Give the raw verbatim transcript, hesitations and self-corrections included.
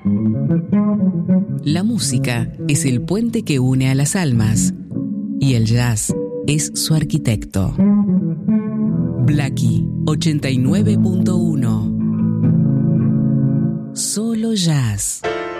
La música es el puente que une a las almas y el jazz es su arquitecto. Blackie ochenta y nueve punto uno. Solo jazz.